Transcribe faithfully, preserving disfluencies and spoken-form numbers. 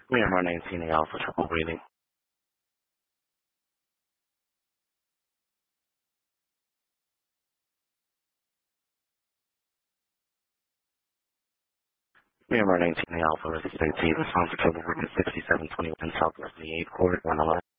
Myanmar nineteen A Alpha, trouble breathing. Myanmar nineteen A Alpha, rescue thirteen, response to trouble breathing sixty-seven twenty-one, Southwest the eighth Court, one eleven.